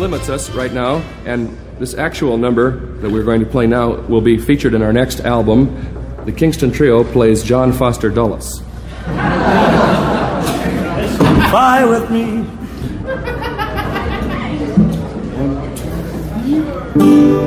limits us right now, and this actual number that we're going to play now will be featured in our next album. The Kingston Trio plays John Foster Dulles. Fly with me.